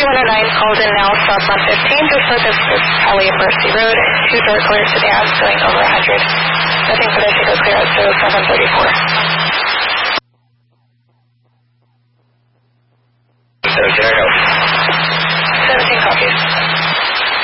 3109 called in now, stop on 15, just so this is probably a Mercy Road, 2-door clear sedans going over 100. Nothing for this to go clear out to 734. So, can I help?